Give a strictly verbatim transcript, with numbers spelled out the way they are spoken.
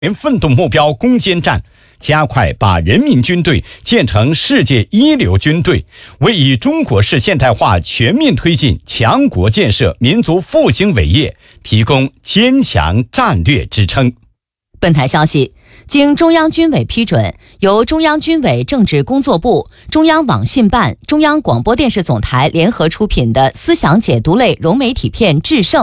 奋斗目标攻坚战，加快把人民军队建成世界一流军队，为以中国式现代化全面推进强国建设、民族复兴伟业提供坚强战略支撑。 本台消息，经中央军委批准，由中央军委政治工作部、中央网信办、中央广播电视总台联合出品的思想解读类融媒体片《制胜》